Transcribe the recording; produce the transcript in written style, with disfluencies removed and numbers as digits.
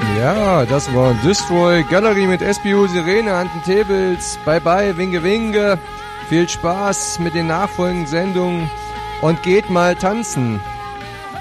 Ja, das war Destroy Gallery mit SBU, Sirene, Anten Tables. Bye bye, Winke Winke. Viel Spaß mit den nachfolgenden Sendungen und geht mal tanzen.